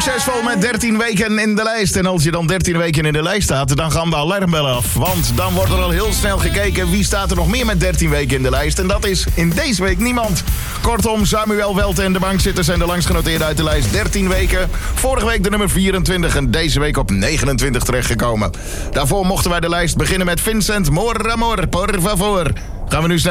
Succesvol met 13 weken in de lijst. En als je dan 13 weken in de lijst staat, dan gaan de alarmbellen af. Want dan wordt er al heel snel gekeken wie staat er nog meer met 13 weken in de lijst. En dat is in deze week niemand. Kortom, Samuel Welte en de bankzitters zijn de langst genoteerd uit de lijst. 13 weken. Vorige week de nummer 24 en deze week op 29 terechtgekomen. Daarvoor mochten wij de lijst beginnen met Vincent Moramor, por favor. Gaan we nu snel